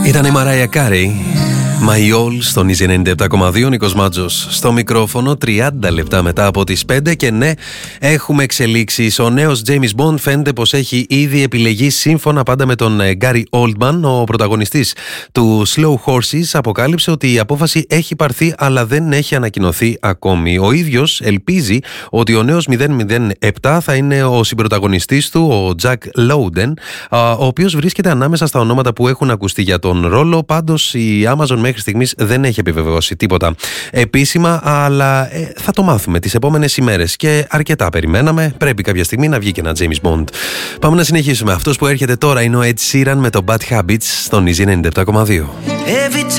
Ήταν η Μαράια Κάρεϊ, My All, στον Easy 97,2. Νίκος Μάτζος στο μικρόφωνο, 30 λεπτά μετά από τις 5. Και ναι, έχουμε εξελίξεις. Ο νέος James Bond φαίνεται πως έχει ήδη επιλεγεί σύμφωνα πάντα με τον Gary Oldman. Ο πρωταγωνιστής του Slow Horses αποκάλυψε ότι η απόφαση έχει πάρθει, αλλά δεν έχει ανακοινωθεί ακόμη. Ο ίδιος ελπίζει ότι ο νέος 007 θα είναι ο συμπρωταγωνιστής του, ο Jack Lowden, ο οποίος βρίσκεται ανάμεσα στα ονόματα που έχουν ακουστεί για τον ρόλο. Πάντως η Amazon μέχρι στιγμής δεν έχει επιβεβαιώσει τίποτα επίσημα, αλλά θα το μάθουμε τις επόμενες ημέρες και αρκετά περιμέναμε. Πρέπει κάποια στιγμή να βγει και ένα James Bond. Πάμε να συνεχίσουμε. Αυτός που έρχεται τώρα είναι ο Ed Sheeran με το Bad Habits στον Easy 97,2.